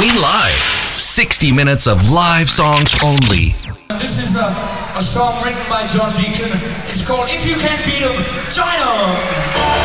Halloween Live. 60 minutes of live songs only. This is a song written by John Deacon. It's called If You Can't Beat 'Em, Join 'Em.